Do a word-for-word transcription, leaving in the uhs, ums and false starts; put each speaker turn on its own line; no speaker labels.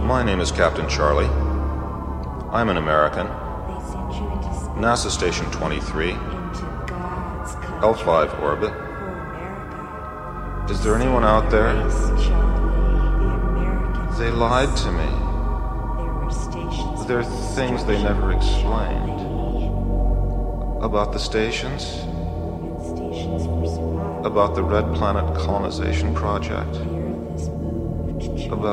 My name is Captain Charlie. I'm an American. NASA Station twenty-three, L five orbit. Is there anyone out there? They lied to me. There are things they never explained. About the stations? About the Red Planet colonization project?